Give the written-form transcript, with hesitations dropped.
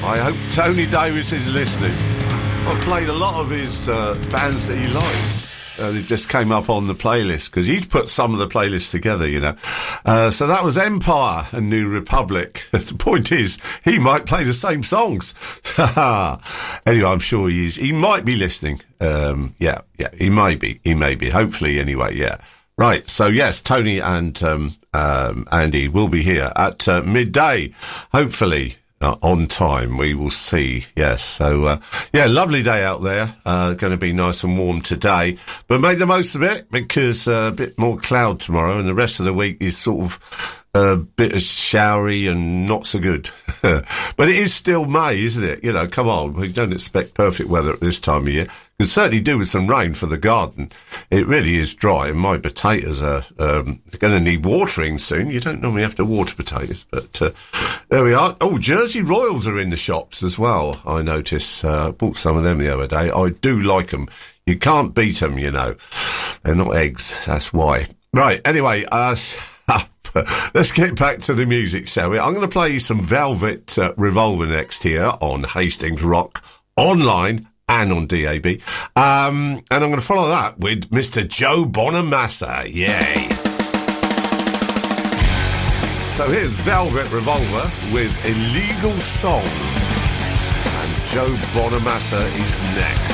I hope Tony Davis is listening. I played a lot of his bands that he likes. It just came up on the playlist because he's put some of the playlists together, you know. So that was Empire and New Republic. The point is, he might play the same songs. Anyway, I'm sure he might be listening. Yeah, he may be. Hopefully, anyway, yeah. Right, so yes, Tony and Andy will be here at midday, hopefully. On time, we will see. Yes, so yeah, lovely day out there. Going to be nice and warm today, but make the most of it because a bit more cloud tomorrow, and the rest of the week is sort of a bit of showery and not so good. But it is still May, isn't it? You know, come on, we don't expect perfect weather at this time of year. Can certainly do with some rain for the garden. It really is dry, and my potatoes are going to need watering soon. You don't normally have to water potatoes, but there we are. Oh, Jersey Royals are in the shops as well, I notice. Bought some of them the other day. I do like them. You can't beat them, you know. They're not eggs, that's why. Right, anyway, let's get back to the music, shall we? I'm going to play you some Velvet Revolver next here on Hastings Rock Online and on DAB. And I'm going to follow that with Mr. Joe Bonamassa. Yay. So here's Velvet Revolver with Illegal Song. And Joe Bonamassa is next.